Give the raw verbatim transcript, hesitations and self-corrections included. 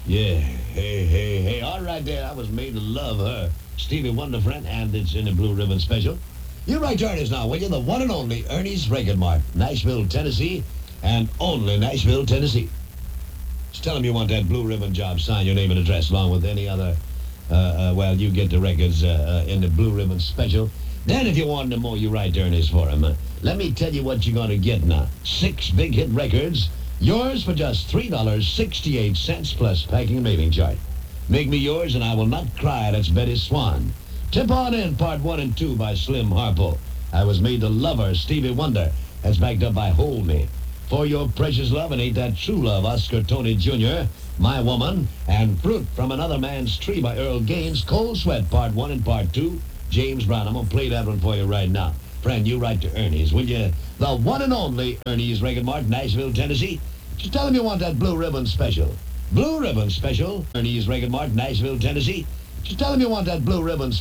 Yeah, hey, hey, hey. All right there, I was made to love her. Stevie Wonder, friend, and it's in the Blue Ribbon Special. You right there it is now, will you? The one and only Ernie's Record Mart, Nashville, Tennessee, and only Nashville, Tennessee. Just tell them you want that Blue Ribbon job, sign your name and address along with any other, uh, uh, well, you get the records uh, uh, in the Blue Ribbon Special. Then if you want them more, you write Ernie's for them. Uh, let me tell you what you're going to get now. Six big hit records, yours for just three dollars and sixty-eight cents plus packing and mailing charge. Make me yours and I will not cry. That's Betty Swan. Tip on in, part one and two by Slim Harpo. I was made to love her, Stevie Wonder. That's backed up by Hold Me. For Your Precious Love and Ain't That True Love, Oscar Tony Junior My Woman, and Fruit from Another Man's Tree by Earl Gaines. Cold Sweat, part one and part two. James Brown. I'm going to play that one for you right now. Friend, you write to Ernie's, will you? The one and only Ernie's Record Mart, Nashville, Tennessee. Just tell him you want that Blue Ribbon Special. Blue Ribbon Special, Ernie's Record Mart, Nashville, Tennessee. Just tell him you want that Blue Ribbon